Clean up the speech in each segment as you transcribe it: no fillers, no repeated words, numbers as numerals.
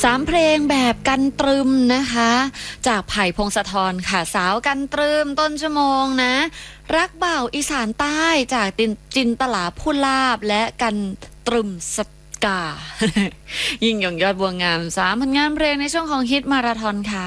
3 เพลงแบบกันตรึมนะคะจากไผ่พงศธรค่ะสาวกันตรึมต้นชั่วโมงนะรักบ่าวอีสานใต้จากจินตลาพูลาบและกันตรึมสกา ยิ่งยงยอดบัวงาม3 ผลงานเพลงในช่วงของฮิตมาราธอนค่ะ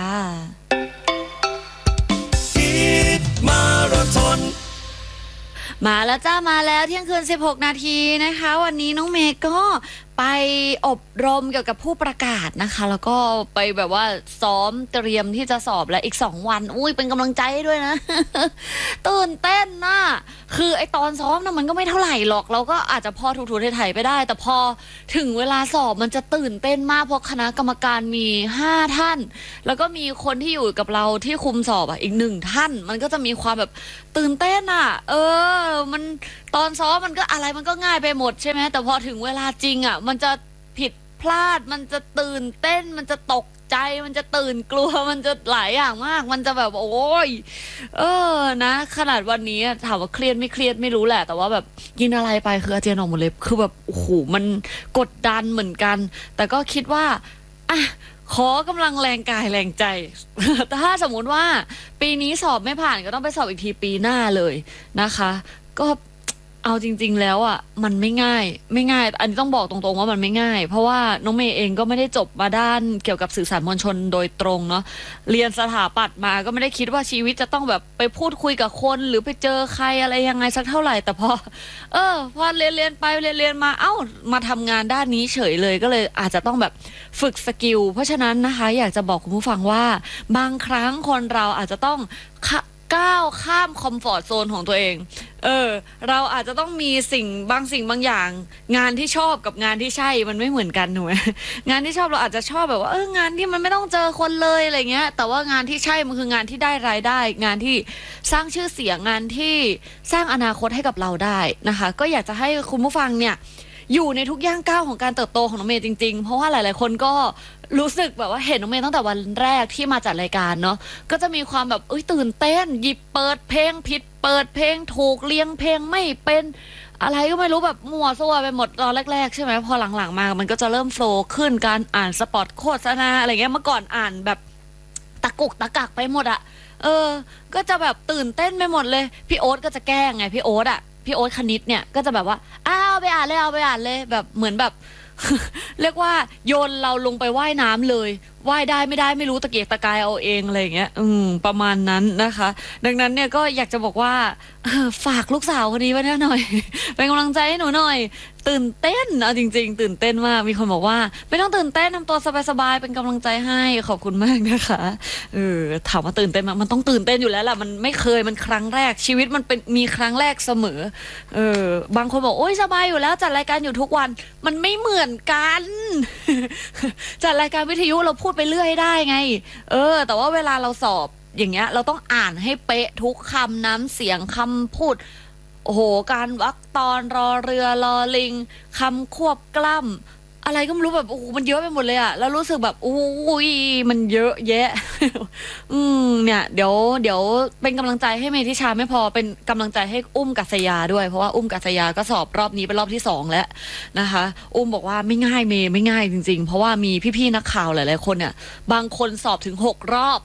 ฮิตมาราธอนมาแล้วจ้ามาแล้วเที่ยงคืน16 นาทีนะคะวันนี้น้องเมย์ก็ไปอบรมเกี่ยวกับผู้ประกาศนะคะแล้วก็ไปแบบว่าซ้อมเตรียมที่จะสอบแล้วอีก2 วันอุ้ยเป็นกำลังใจให้ด้วยนะ ตื่นเต้นนะคือไอตอนซ้อมนะมันก็ไม่เท่าไหร่หรอกเราก็อาจจะพอถูๆไถๆไปได้แต่พอถึงเวลาสอบมันจะตื่นเต้นมากเพราะคณะกรรมการมี5 ท่านแล้วก็มีคนที่อยู่กับเราที่คุมสอบอีก1 ท่านมันก็จะมีความแบบตื่นเต้นมันตอนซ้อมมันก็อะไรมันก็ง่ายไปหมดใช่ไหมแต่พอถึงเวลาจริงมันจะผิดพลาดมันจะตื่นเต้นมันจะตกใจมันจะตื่นกลัวมันจะหลายอย่างมากมันจะแบบโอ้ยนะขนาดวันนี้ถามว่าเครียดไม่เครียดไม่รู้แหละแต่ว่าแบบกินอะไรไปคืออาเจียนออกหมดเลยคือแบบโอ้โหมันกดดันเหมือนกันแต่ก็คิดว่าขอกำลังแรงกายแรงใจ แต่ถ้าสมมุติว่าปีนี้สอบไม่ผ่านก็ต้องไปสอบอีกทีปีหน้าเลยนะคะก็เอาจริงๆแล้วมันไม่ง่ายอันนี้ต้องบอกตรงๆว่ามันไม่ง่ายเพราะว่าน้องเมย์เองก็ไม่ได้จบมาด้านเกี่ยวกับสื่อสารมวลชนโดยตรงเนาะเรียนสถาปัตย์มาก็ไม่ได้คิดว่าชีวิตจะต้องแบบไปพูดคุยกับคนหรือไปเจอใครอะไรยังไงสักเท่าไหร่แต่พอเรียนไปเรียนมามาทำงานด้านนี้เฉยเลยก็เลยอาจจะต้องแบบฝึกสกิลเพราะฉะนั้นนะคะอยากจะบอกคุณผู้ฟังว่าบางครั้งคนเราอาจจะต้องก้าวข้ามคอมฟอร์ตโซนของตัวเองเราอาจจะต้องมีสิ่งบางอย่างงานที่ชอบกับงานที่ใช่มันไม่เหมือนกันหนูงานที่ชอบเราอาจจะชอบแบบว่างานที่มันไม่ต้องเจอคนเลยอะไรเงี้ยแต่ว่างานที่ใช่มันคืองานที่ได้รายได้งานที่สร้างชื่อเสียงงานที่สร้างอนาคตให้กับเราได้นะคะก็อยากจะให้คุณผู้ฟังเนี่ยอยู่ในทุกย่างก้าวของการเติบโตของน้องเมย์จริงๆเพราะว่าหลายๆคนก็รู้สึกแบบว่าเห็นน้องเมย์ตั้งแต่วันแรกที่มาจัดรายการเนาะก็จะมีความแบบตื่นเต้นหยิบเปิดเพลงผิดเปิดเพลงถูกเรียงเพลงไม่เป็นอะไรก็ไม่รู้แบบมั่วซั่วไปหมดตอนแรกๆใช่ไหมพอหลังๆมามันก็จะเริ่มโฟล์ขึ้นการอ่านสปอตโฆษณาอะไรเงี้ยเมื่อก่อนอ่านแบบตะกุกตะกักไปหมดก็จะแบบตื่นเต้นไปหมดเลยพี่โอ๊ตก็จะแกล้งไงพี่โอ๊ตคณิตเนี่ยก็จะแบบว่าเอาไปอ่านเลยแบบเหมือนแบบ เรียกว่าโยนเราลงไปว่ายน้ำเลยว่ายได้ไม่ได้ไม่รู้ตะเกียกตะกายเอาเองอะไรอย่างเงี้ยประมาณนั้นนะคะดังนั้นเนี่ยก็อยากจะบอกว่าฝากลูกสาวคนนี้ไว้หน่อย เป็นกำลังใจให้หนูหน่อยตื่นเต้นเอาจริงๆตื่นเต้นมากมีคนบอกว่าไม่ต้องตื่นเต้นทำตัวสบายๆเป็นกำลังใจให้ขอบคุณมากนะคะถามว่าตื่นเต้นมั้ยมันต้องตื่นเต้นอยู่แล้วล่ะมันไม่เคยมันครั้งแรกชีวิตมันเป็นมีครั้งแรกเสมอบางคนบอกโอ๊ยสบายอยู่แล้วจัดรายการอยู่ทุกวันมันไม่เหมือนกัน จัดรายการวิทยุเราพูดไปเรื่อยได้ไงแต่ว่าเวลาเราสอบอย่างเงี้ยเราต้องอ่านให้เป๊ะทุกคำน้ำเสียงคำพูดโอ้โหการวรรคตอนรอเรือรอลิงคำควบกล้ำอะไรก็ไม่รู้แบบโอ้โหมันเยอะไปหมดเลยแล้วรู้สึกแบบอุ้ยมันเยอะแยะ เนี่ยเดี๋ยวเป็นกำลังใจให้เมธิชาไม่พอเป็นกำลังใจให้อุ้มกัษยาด้วยเพราะว่าอุ้มกัษยาก็สอบรอบนี้เป็นรอบที่2แล้วนะคะอุ้มบอกว่าไม่ง่ายเมย์ไม่ง่ายจริงๆเพราะว่ามีพี่ๆนักข่าวหลายๆคนเนี่ยบางคนสอบถึง6 รอบ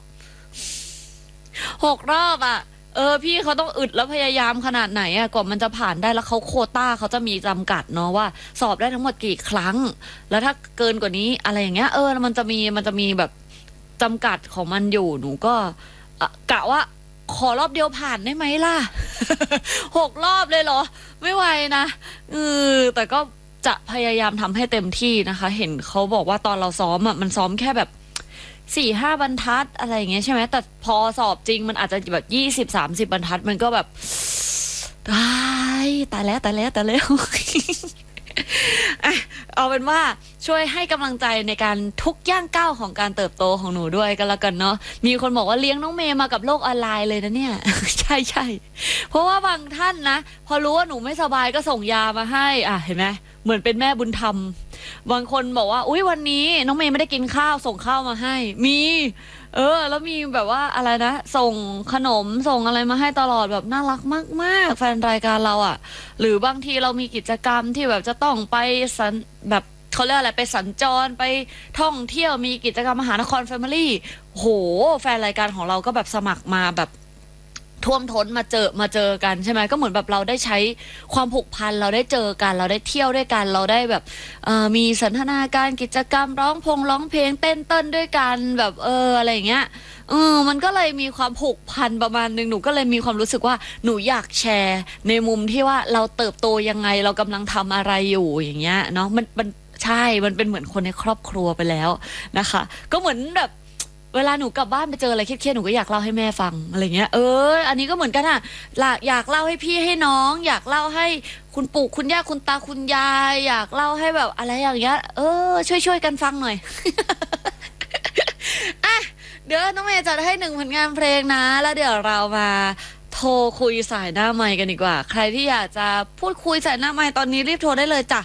พี่เขาต้องอึดแล้วพยายามขนาดไหนก่อนมันจะผ่านได้แล้วเขาโควต้าเขาจะมีจำกัดเนาะว่าสอบได้ทั้งหมดกี่ครั้งแล้วถ้าเกินกว่านี้อะไรอย่างเงี้ยมันจะมีแบบจำกัดของมันอยู่หนูก็กะว่าขอรอบเดียวผ่านได้ไหมล่ะ 6 รอบเลยเหรอไม่ไหวนะแต่ก็จะพยายามทำให้เต็มที่นะคะเห็นเขาบอกว่าตอนเราซ้อมมันซ้อมแค่แบบ4-5 บรรทัดอะไรอย่างเงี้ยใช่ไหมแต่พอสอบจริงมันอาจจะแบบ20-30 บรรทัดมันก็แบบตายแล้ว เอาเป็นว่าช่วยให้กำลังใจในการทุกย่างก้าวของการเติบโตของหนูด้วยกันละกันเนาะมีคนบอกว่าเลี้ยงน้องเมย์มากับโลกออนไลน์เลยนะเนี่ย ใช่เพราะว่าบางท่านนะพอรู้ว่าหนูไม่สบายก็ส่งยามาให้เห็นไหมเหมือนเป็นแม่บุญธรรมบางคนบอกว่าอุ๊ยวันนี้น้องเมย์ไม่ได้กินข้าวส่งข้าวมาให้มีแล้วมีแบบว่าอะไรนะส่งขนมส่งอะไรมาให้ตลอดแบบน่ารักมากๆแฟนรายการเราหรือบางทีเรามีกิจกรรมที่แบบจะต้องไปแบบเขาเรียกอะไรไปสัญจรไปท่องเที่ยวมีกิจกรรมมหานครแฟมิลี่โหแฟนรายการของเราก็แบบสมัครมาแบบท่วมท้นมาเจอกันใช่ไหมก็เหมือนแบบเราได้ใช้ความผูกพันเราได้เจอกันเราได้เที่ยวด้วยกันเราได้แบบมีสันทนาการกิจกรรมร้องเพลงเต้นด้วยกันแบบอะไรอย่างเงี้ยมันก็เลยมีความผูกพันประมาณนึงหนูก็เลยมีความรู้สึกว่าหนูอยากแชร์ในมุมที่ว่าเราเติบโตยังไงเรากำลังทำอะไรอยู่อย่างเงี้ยเนาะมันใช่มันเป็นเหมือนคนในครอบครัวไปแล้วนะคะก็เหมือนแบบเวลาหนูกลับบ้านไปเจออะไรเครียดๆหนูก็อยากเล่าให้แม่ฟังอะไรเงี้ยอันนี้ก็เหมือนกันอ่ะอยากเล่าให้พี่ให้น้องอยากเล่าให้คุณปู่คุณย่าคุณตาคุณยายอยากเล่าให้แบบอะไรอย่างเงี้ยช่วยกันฟังหน่อย อ่ะเดี๋ยวน้องเมย์จะให้1 ผลงานเพลงนะแล้วเดี๋ยวเรามาโทรคุยสายหน้าไมค์กันดีกว่าใครที่อยากจะพูดคุยสายหน้าไมค์ตอนนี้รีบโทรได้เลยจ้ะ